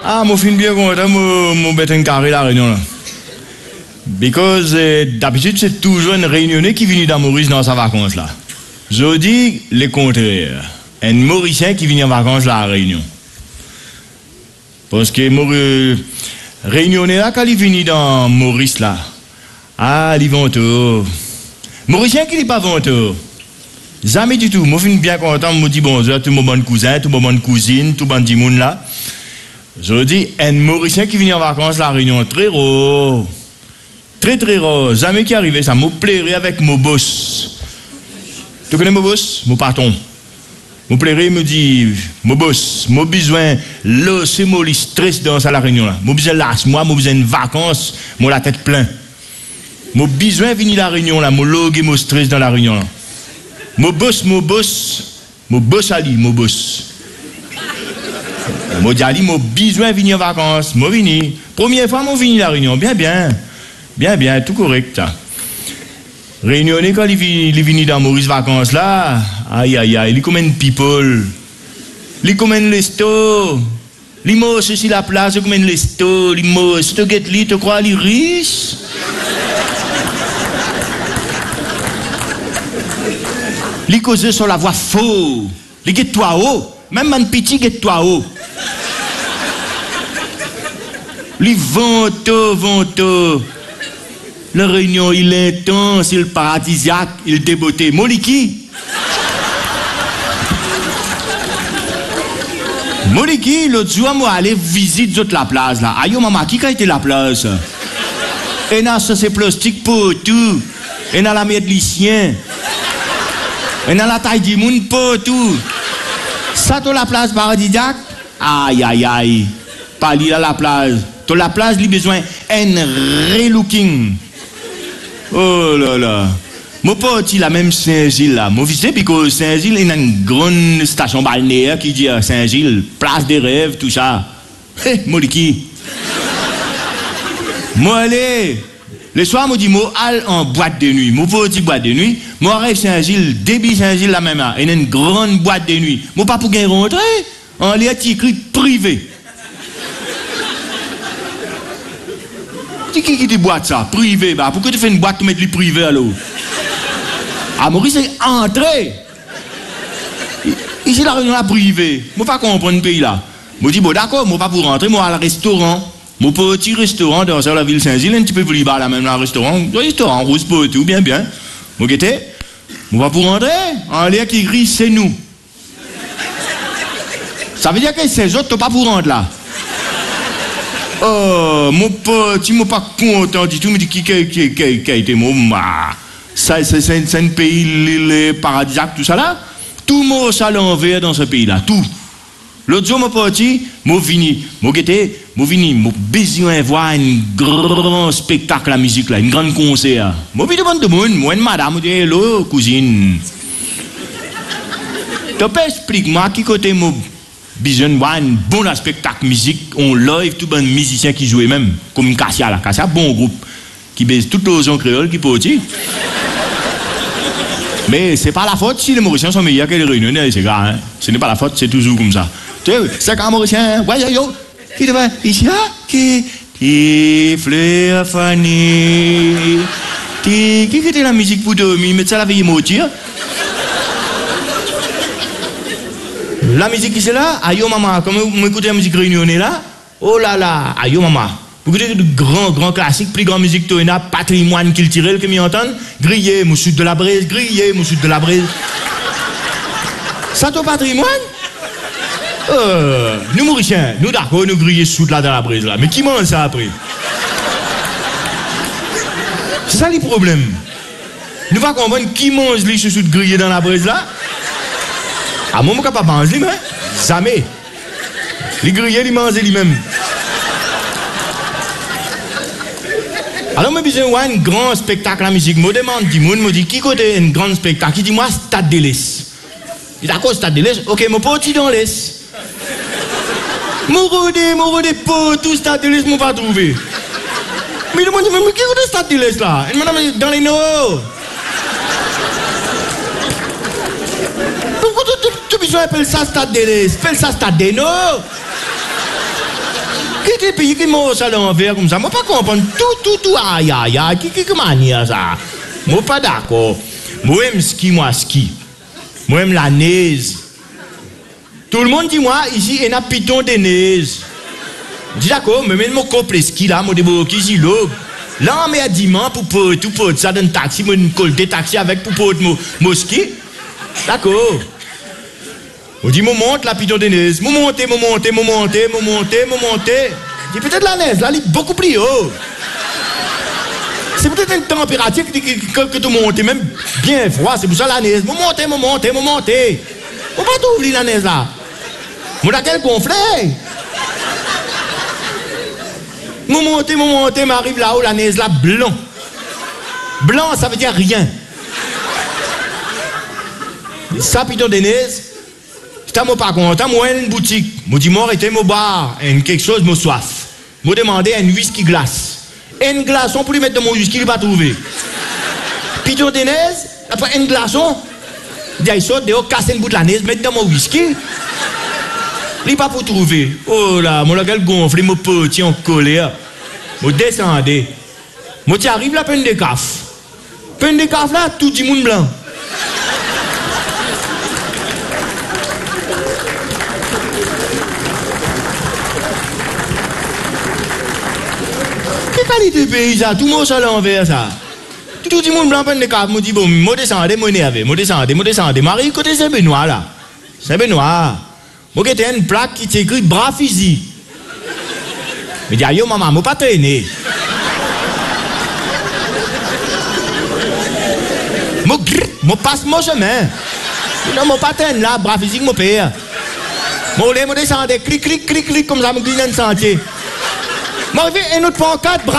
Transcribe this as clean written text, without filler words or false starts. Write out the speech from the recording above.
Ah, moi, je suis bien content, moi, bête un carré la réunion là. Because d'habitude, c'est toujours un réunionnais qui vient dans Maurice dans sa vacance là. Je dis le contraire. Un Mauricien qui vient en vacances là à Réunion. Parce que réunionnais là, quand il vient dans Maurice là, ah, il vont tout. Mauricien qui n'est pas vanteux. Jamais du tout. Moi, je suis bien content, je me dis bonjour à tout mon bon cousin, tout mon bon cousine, tout mon petit monde là. Je dis, un Mauricien qui vient en vacances là à Réunion, très rare. Très très rare. Jamais qui arrivait ça. Me plairait avec mon boss. Tu connais mon boss? Mon patron. Me plairait, me dit, mon boss, mon besoin, là, c'est mon stress dans la réunion là. Mon besoin là, moi, mon besoin de vacances, moi la tête pleine. Mon besoin venir la réunion là, mon log et mon stress dans la réunion là. Mon boss Ali, mon boss. Mon Ali, mon besoin venir en vacances, mon venir. Première fois, mon venir la réunion, bien, tout correct. Réunionnais quand il vient dans Maurice vacances là, aïe, il commande people, il commande les stores, il mange sur la place, il commande les stores, il mange, tu get li, tu crois il riche? Il cause sur la voix faux, il get toi haut, même un petit get toi haut. Il vente. La réunion, il est intense, il est paradisiaque, il est débeauté. Moliki, l'autre jour, moi, aller visiter la place, là. Aïe, maman, qui a été la place? Et là, ça, c'est plastique pour tout. Et là, la merde, lycien. Et là, la taille du monde pour tout. Ça, tu la place paradisiaque? Aïe. Pas là, la place. Tu la place, il a besoin d'un relooking. Oh là là. Moi, pas la même Saint-Gilles là. Moi, visité parce que Saint-Gilles, il y a une grande station balnéaire qui dit à Saint-Gilles, place des rêves, tout ça. Moi, qui? Moi, allez. Le soir, moi, dis, moi, allez en boîte de nuit. Moi, pas boîte de nuit. Moi, arrive Saint-Gilles, débit Saint-Gilles la même là. Il y a une grande boîte de nuit. Moi, pas pour gagner rentrer. En l'air, écrit privé. Qui dit boîte ça? Privé, bah. Pourquoi tu fais une boîte pour mettre le privé à l'eau? Ah, Maurice, c'est entré. Ici, la réunion là privée. Moi, pas comprendre le pays là. Moi, dis, bon, d'accord, moi, pas pour rentrer, moi, à le restaurant. Mon petit restaurant dans la ville Saint-Gilles, un petit peu plus bas là, même, le restaurant, rouge pour tout, bien. Moi, guettez, moi, pas pour rentrer. En l'air qui grise, c'est nous. Ça veut dire que ces autres, t'as pas pour rentrer là. Oh, mon petit, moi pas content du tout, mais qui a été mon ça, c'est un pays, l'île paradisiaque, tout ça là. Tout le monde ça l'envers dans ce pays là, tout. L'autre jour, mon petit, moi vini, moi besoin de voir un grand spectacle la musique là, une grande concert. Moi vini devant tout le monde, moi une madame, dit hello cousine. Tu peux expliquer moi qui côté moi besoin de voir un bon spectacle musique, on live tout bon musicien qui jouait même comme Cassia là, Cassia bon groupe qui baise toute l'océan créole qui peut dire. Mais c'est pas la faute si les Mauriciens sont meilleurs que les Réunionnais, c'est grave, hein? Ce n'est pas la faute, c'est toujours comme ça. Tu sais, c'est qu'un Mauricien, ouais, yo, qui devait ici, qui fleurs fanées, qui était la musique pour dormir, mais ça la veille moitié. La musique qui c'est là, aïe maman, comme vous écoutez la musique réunionnais là, oh là là, aïe maman. Vous écoutez de grands classiques, plus grande musique que patrimoine qu'il tire, que m'y entendent, grillé, mon sud de la braise, Ça ton patrimoine? Nous Mauriciens, nous d'accord, nous grillés sous là dans la braise là, mais qui mange ça après? C'est ça le problème. Nous va comprendre qui mange les sous grillés dans la braise là? Ah, moi, je ne suis pas capable de manger, mais jamais. Les grillés, ils mangent lui-même. Alors, je besoin de un grand spectacle à la musique. Je me demande, me dit, qui côté un grand spectacle? Il dit, moi, Stade de l'Est. Il dit, d'accord, Stade de l'Est? Ok, mon petit dans l'Est. Mon rodé, tout Stade de l'Est, je ne pas trouvé. Mais il me dit, mais qui côté Stade de l'Est là? Il me dit, dans les Nord. Pourquoi tu besoin d'appeler ça Stade de l'Est? Appelle ça Stade des Nord. Qui pays qui m'a ça l'envers comme ça? Moi pas comprendre tout, aïe, qui manière ça? Moi pas d'accord. Moi aime ski, Moi aime la neige. Tout le monde dit moi, ici, il y a un piton de neige. Je dis d'accord, mais même mon couple ski là, moi débarqué ici l'eau. Là, on met à dimanche pour ça dans un taxi, moi une colle de taxi avec pour mon ski. D'accord. On dit, mon monte la piton de neige. Mon monte. Je dis peut-être la neige, là, elle est beaucoup plus haut. C'est peut-être une température que tu montes, même bien froid, c'est pour ça la neige. Mon monte. On va t'ouvrir la neige là. Mon laquelle gonflé. Mon monte, m'arrive là-haut, la neige là, blanc. Blanc, ça veut dire rien. Ça, piton de neige, j'étais pas content, moi, une boutique. Je dis, moi, arrêtez mon bar, quelque chose, mon soif. Je demandais un whisky glace. Un glaçon pour lui mettre dans mon whisky, il va trouver. Piton de neige, après un glaçon, il saute dehors, casse une bout de la neige, mettre dans mon whisky. Il pas pour trouver. Oh là, mon laquelle gonflé, mon petit en colère. Je descendais. Moi, tu arrives là, peine de caf. Peine de caf là, tout le monde blanc. Quelle qualité de pays ça? Tout le monde à l'envers ça. Tout le monde blanc, peine de caf. Je dis, bon, moi descendais, moi énervé. Moi descendais. Marie, côté Saint-Benoît là. Saint-Benoît. Moi, j'ai une plaque qui t'écrit bras physique. Je dis, yo, maman, moi pas traîner. Moi passe mon chemin. Non, moi pas traîner là, bras physique, mon père. Moi, descendais, clic, comme ça, me glisse dans le sentier. Moi, un autre pancarte, bras